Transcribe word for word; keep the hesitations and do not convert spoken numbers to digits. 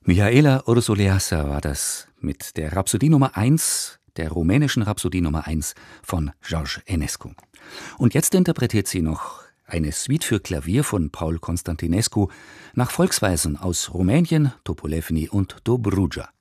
Mihaela Ursuleasa war das mit der Rhapsodie Nummer eins, der rumänischen Rhapsodie Nummer eins von George Enescu. Und jetzt interpretiert sie noch eine Suite für Klavier von Paul Constantinescu nach Volksweisen aus Rumänien, Topolevni und Dobruja.